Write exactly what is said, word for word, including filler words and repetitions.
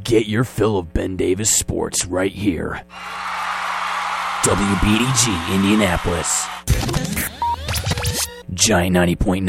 Get your fill of Ben Davis sports right here. W B D G Indianapolis. Giant ninety point nine.